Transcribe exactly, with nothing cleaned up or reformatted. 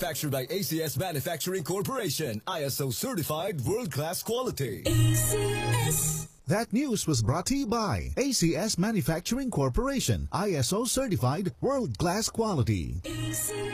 Manufactured by A C S Manufacturing Corporation. I S O certified world-class quality. A C S. That news was brought to you by A C S Manufacturing Corporation. I S O certified world-class quality. A C S.